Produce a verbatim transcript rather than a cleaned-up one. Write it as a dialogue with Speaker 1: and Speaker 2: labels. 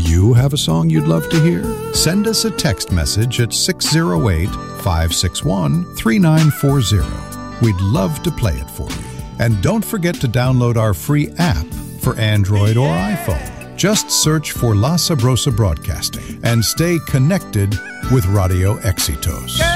Speaker 1: you have a song you'd love to hear? Send us a text message at six zero eight, five six one, three nine four zero. We'd love to play it for you. And don't forget to download our free app for Android or iPhone. Just search for La Sabrosa Broadcasting and stay connected with Radio Éxitos.